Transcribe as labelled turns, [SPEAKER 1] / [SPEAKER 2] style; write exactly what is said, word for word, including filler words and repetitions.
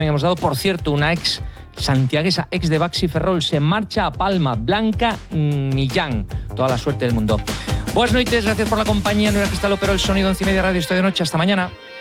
[SPEAKER 1] hemos dado. Por cierto, una ex santiaguesa, ex de Baxi Ferrol, se marcha a Palma, Blanca Millán. Toda la suerte del mundo. Buenas noches, gracias por la compañía. Nuria Cristal operó el sonido en Encimedia Radio esta de noche. Hasta mañana.